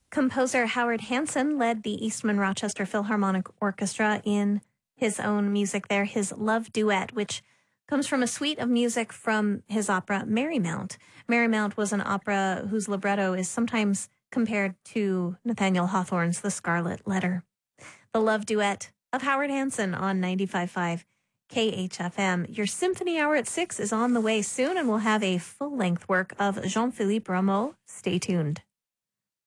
Composer Howard Hanson led the Eastman Rochester Philharmonic Orchestra in his own music there, his Love Duet, which comes from a suite of music from his opera Marymount. Marymount was an opera whose libretto is sometimes compared to Nathaniel Hawthorne's The Scarlet Letter. The Love Duet of Howard Hanson on 95.5 KHFM. Your Symphony Hour at 6 is on the way soon, and we'll have a full-length work of Jean-Philippe Rameau. Stay tuned.